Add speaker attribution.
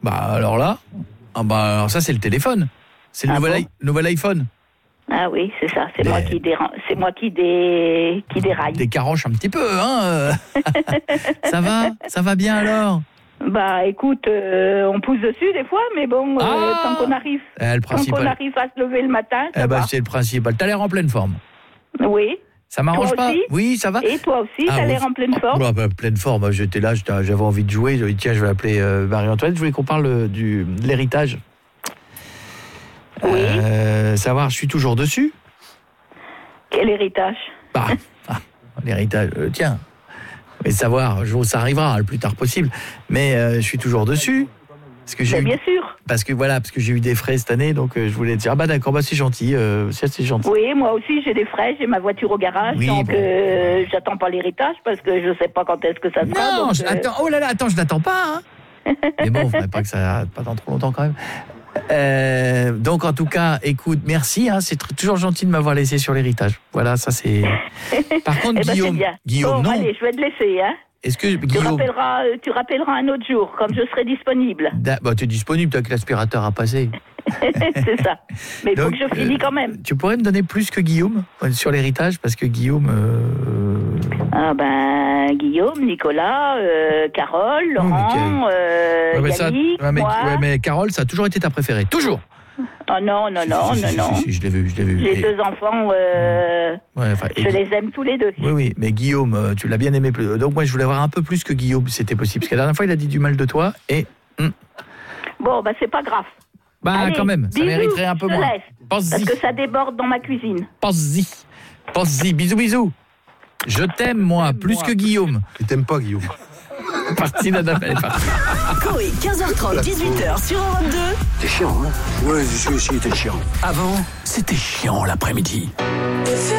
Speaker 1: Bah alors là, alors ça c'est le téléphone. C'est le nouvel iPhone.
Speaker 2: Ah oui, c'est ça. C'est moi qui déraille.
Speaker 1: Décaroche un petit peu, hein. Ça va bien alors.
Speaker 2: Bah écoute, on pousse dessus des fois, mais bon, tant qu'on arrive à se lever le matin, ça va.
Speaker 1: C'est le principal. T'as l'air en pleine forme.
Speaker 2: Oui.
Speaker 1: Ça m'arrange
Speaker 2: toi
Speaker 1: pas.
Speaker 2: Aussi
Speaker 1: Oui, ça va.
Speaker 2: Et toi aussi, t'as l'air en pleine forme.
Speaker 1: Pleine forme. J'étais là, j'avais envie de jouer. J'ai dit tiens, je vais appeler Marie-Antoinette. Je voulais qu'on parle de l'héritage.
Speaker 2: Oui.
Speaker 1: Savoir, je suis toujours dessus.
Speaker 2: Quel héritage?
Speaker 1: L'héritage. Tiens. Mais savoir, ça arrivera le plus tard possible. Mais je suis toujours dessus. Parce que
Speaker 2: bien sûr.
Speaker 1: Parce que j'ai eu des frais cette année, donc je voulais te dire d'accord, c'est gentil, c'est gentil.
Speaker 2: Oui, moi aussi j'ai des frais, j'ai ma voiture au garage, donc j'attends pas l'héritage parce que je sais pas quand est-ce que ça sera.
Speaker 1: Non, attends, je n'attends pas. Hein. Mais bon, faudrait pas que ça pas dans trop longtemps quand même. Donc en tout cas, écoute, merci. Hein, c'est toujours gentil de m'avoir laissé sur l'héritage. Voilà, ça c'est. Par contre, Guillaume, non.
Speaker 2: Allez, je vais te laisser. Hein.
Speaker 1: Est-ce que Guillaume...
Speaker 2: tu rappelleras un autre jour, comme je serai disponible.
Speaker 1: Tu es disponible, tu as que l'aspirateur à passer.
Speaker 2: C'est ça. Mais il faut que je finisse quand même.
Speaker 1: Tu pourrais me donner plus que Guillaume sur l'héritage, parce que Guillaume...
Speaker 2: Guillaume, Nicolas, Carole, Laurent, Yannick, moi...
Speaker 1: mais Carole, ça a toujours été ta préférée. Toujours.
Speaker 2: Oh non.
Speaker 1: Si, je l'ai vu.
Speaker 2: J'ai deux enfants, je les aime tous les deux.
Speaker 1: Oui, mais Guillaume, tu l'as bien aimé. Donc moi, je voulais avoir un peu plus que Guillaume, si c'était possible. Parce que la dernière fois, il a dit du mal de toi et...
Speaker 2: Bon, c'est pas grave. Allez,
Speaker 1: quand même, ça mériterait un peu moins.
Speaker 2: Parce que ça déborde dans ma cuisine.
Speaker 1: Pense-y, bisous. Je t'aime, moi, plus que Guillaume.
Speaker 3: Tu t'aimes pas, Guillaume.
Speaker 1: Parti, Nadam, elle est partie.
Speaker 4: Coé, 15h30, 18h sur Europe 2.
Speaker 3: T'es chiant, hein? Ouais, je suis aussi, t'es chiant.
Speaker 1: Avant, c'était chiant l'après-midi.